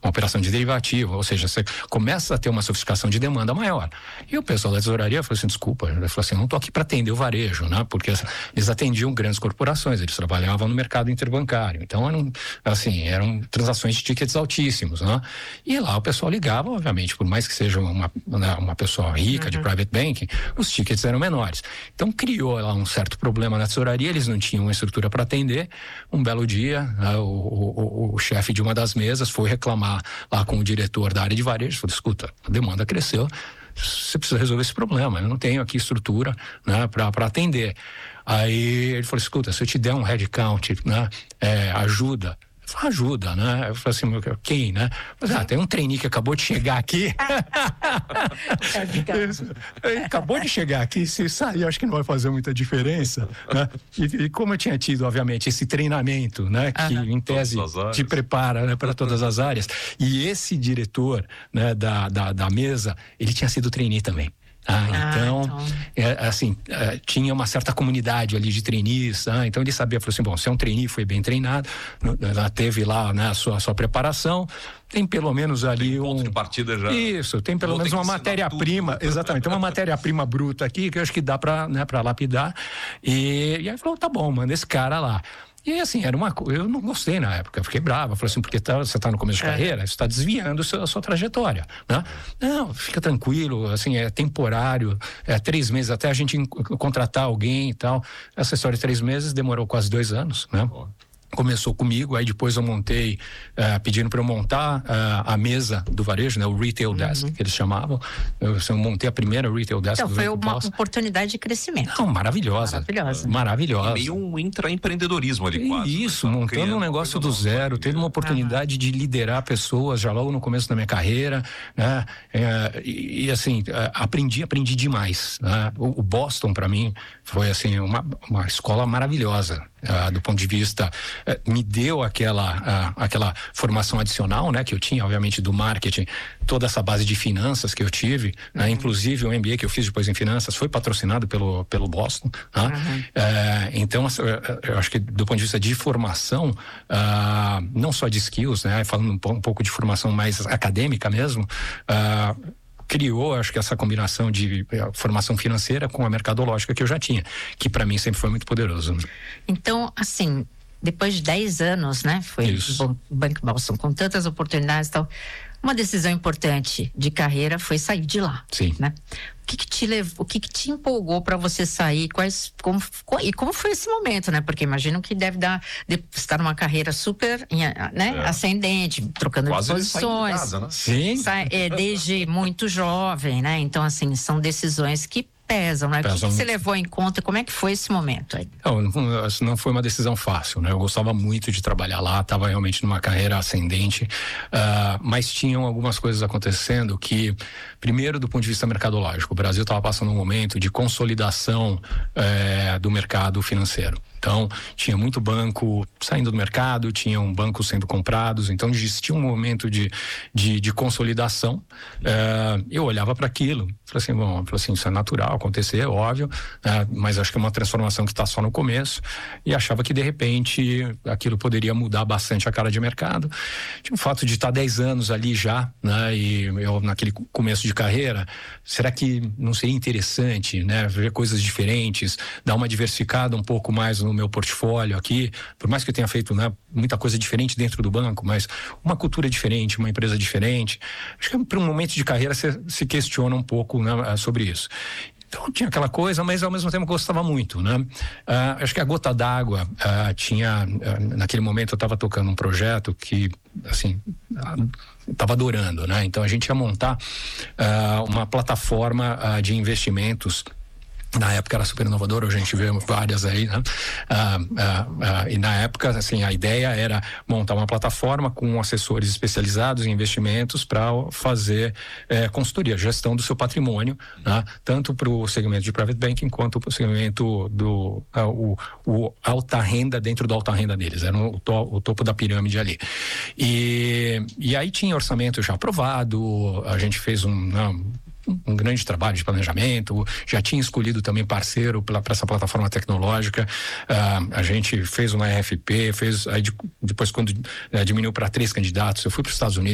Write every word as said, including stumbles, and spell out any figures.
uma operação de derivativo, ou seja, você começa a ter uma sofisticação de demanda maior. E o pessoal da tesouraria falou assim, desculpa, ele falou assim, eu não estou aqui para atender o varejo, né? Porque eles atendiam grandes corporações, eles trabalhavam no mercado interbancário, então eram, assim, eram transações de tickets altíssimos, né? E lá o pessoal ligava, obviamente, por mais que seja uma, uma pessoa rica, uhum, de private banking, os tickets eram menores. Então criou lá um certo problema na tesouraria, eles não tinham uma estrutura para atender. Um belo dia, né, o, o, o, o chefe de uma das mesas foi reclamar lá com o diretor da área de varejo, falou, escuta, a demanda cresceu, você precisa resolver esse problema, eu não tenho aqui estrutura, né, para atender. Aí ele falou, escuta, se eu te der um headcount, né, é, ajuda, ajuda, né? Eu falei assim, quem, né? Mas, ah, tem um trainee que acabou de chegar aqui. Ele acabou de chegar aqui, se sair, acho que não vai fazer muita diferença, né? E, e como eu tinha tido, obviamente, esse treinamento, né? Que em tese te prepara, né, para todas as áreas. E esse diretor, né, da, da, da mesa, ele tinha sido trainee também. Ah, então, ah, então... É, assim, é, tinha uma certa comunidade ali de trainees, ah, então ele sabia, falou assim, bom, se é um trainee, foi bem treinado, ela teve lá, né, a sua, a sua preparação, tem pelo menos ali tem um... ponto de partida já. Isso, tem pelo menos uma matéria-prima, exatamente, tem uma matéria-prima bruta aqui, que eu acho que dá pra, né, pra lapidar, e, e aí falou, tá bom, manda esse cara lá. E assim, era uma coisa, eu não gostei na época, eu fiquei brava, falei assim, porque tá, você está no começo de é. carreira, você está desviando a sua, a sua trajetória, né? Não, fica tranquilo, assim, é temporário, é três meses até a gente contratar alguém e tal. Essa história de três meses demorou quase dois anos, né? Oh. Começou comigo, aí depois eu montei, uh, pedindo para eu montar uh, a mesa do varejo, né, o retail desk, uhum, que eles chamavam. Eu, eu montei a primeira retail desk. Então, do foi uma oportunidade de crescimento. Não, maravilhosa. Maravilhosa. Maravilhosa. Meio um intraempreendedorismo ali, quase. Isso, né? Montando um negócio do zero, tendo uma oportunidade uhum. de liderar pessoas já logo no começo da minha carreira, né? É, e, e assim, aprendi, aprendi demais, né? O, o Boston, para mim, foi assim, uma, uma escola maravilhosa. Uh, do ponto de vista, uh, me deu aquela, uh, aquela formação adicional, né, que eu tinha, obviamente, do marketing, toda essa base de finanças que eu tive, uhum. né, inclusive o M B A que eu fiz depois em finanças foi patrocinado pelo, pelo Boston, né? Uhum. Uh, então, eu acho que do ponto de vista de formação, uh, não só de skills, né, falando um, um pouco de formação mais acadêmica mesmo, uh, criou, acho que essa combinação de formação financeira com a mercadológica que eu já tinha, que para mim sempre foi muito poderoso. Então, assim, depois de dez anos, né, foi o Banco Boston com tantas oportunidades e tal, uma decisão importante de carreira foi sair de lá. Sim. Né? O que que te levou, o que que te empolgou para você sair? Quais, como, e como foi esse momento, né? Porque imagino que deve dar, de estar numa carreira super, né, é. ascendente, trocando quase de posições. De casa, né? Sim. Sai, é, desde muito jovem, né? Então, assim, são decisões que pesam, né? Pesam. O que, que você levou em conta? Como é que foi esse momento aí? Não, não foi uma decisão fácil, né? Eu gostava muito de trabalhar lá, estava realmente numa carreira ascendente, uh, mas tinham algumas coisas acontecendo que, primeiro, do ponto de vista mercadológico, o Brasil estava passando um momento de consolidação eh, do mercado financeiro. Então, tinha muito banco saindo do mercado, tinham bancos sendo comprados, então existia um momento de, de, de consolidação. Uh, eu olhava para aquilo, falei assim, bom, falei assim, isso é natural acontecer, óbvio, uh, mas acho que é uma transformação que está só no começo, e achava que de repente aquilo poderia mudar bastante a cara de mercado. Tinha o fato de estar dez anos ali já, né, e eu naquele começo de carreira, será que não seria interessante, né, ver coisas diferentes, dar uma diversificada um pouco mais no meu portfólio aqui, por mais que eu tenha feito, né, muita coisa diferente dentro do banco, mas uma cultura diferente, uma empresa diferente. Acho que para um momento de carreira você se questiona um pouco, né, sobre isso. Então tinha aquela coisa, mas ao mesmo tempo gostava muito, né? Uh, acho que a gota d'água uh, tinha, uh, naquele momento eu estava tocando um projeto que, assim, estava uh, adorando, né? Então a gente ia montar uh, uma plataforma uh, de investimentos. Na época era super inovador, hoje a gente vê várias aí, né? Ah, ah, ah, e na época, assim, a ideia era montar uma plataforma com assessores especializados em investimentos para fazer eh, consultoria, gestão do seu patrimônio, né? Tanto para o segmento de private banking quanto para o segmento do ah, o, o alta renda dentro da alta renda deles, era o, to, o topo da pirâmide ali. E, e aí tinha orçamento já aprovado, a gente fez um... Não, um grande trabalho de planejamento, já tinha escolhido também parceiro para essa plataforma tecnológica, uh, a gente fez uma R F P, fez, aí de, depois quando uh, diminuiu para três candidatos, eu fui para os Estados Unidos